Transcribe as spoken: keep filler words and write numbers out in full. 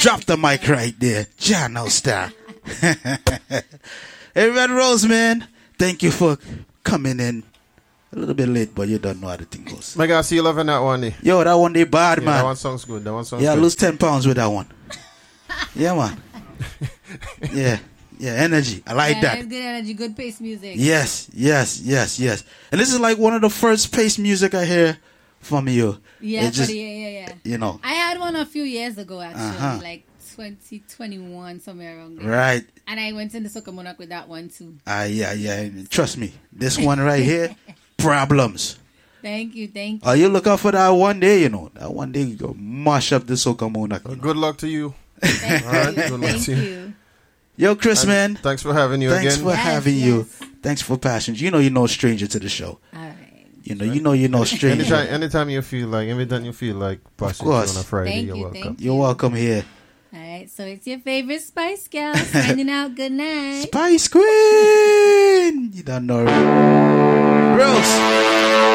Drop the mic right there. Jano Star. Hey, Red Rose, man. Thank you for coming in. A little bit late, but you don't know how the thing goes. My God, see you loving that one day. Yo, that one day bad, yeah, man. That one sounds good. That one sounds yeah, good. I lose ten pounds with that one. Yeah, man. Yeah, yeah, energy. I like yeah, that. That's good energy, good pace music. Yes, yes, yes, yes. And this is like one of the first pace music I hear from you. Yeah, It just, but yeah, yeah, yeah. You know. I had one a few years ago, actually, Uh-huh. like twenty twenty-one, somewhere around there. Right. And I went in the Sokomonak with that one too. Ah, uh, yeah, yeah. Trust me, this one right here, problems. Thank you, thank you. Oh, you look out for that one day, you know. That one day you go mash up the Soca Monak. Well, good luck to you. Thank All right, you. good luck Thank to you. you. Yo, Chris, And man. Thanks for having you Thanks again. for Yes, having yes. you. Thanks for passion. You know you're no stranger to the show. All right. You know, you know you're no stranger. Anytime, anytime you feel like, anytime you feel like passing course. on a Friday, Thank you're you, welcome. thank You're welcome here. All right, so it's your favorite Spice Girl signing out. Good night. Spice Queen! You don't know. Rose.